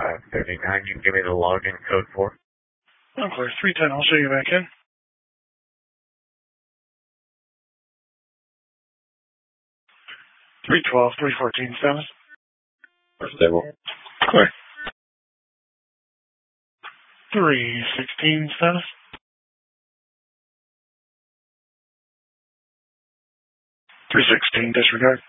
539. You can give me the login code for. Of course, 310. I'll show you back in. 312, 314 status. Stable. Clear. 316 status. 316, disregard.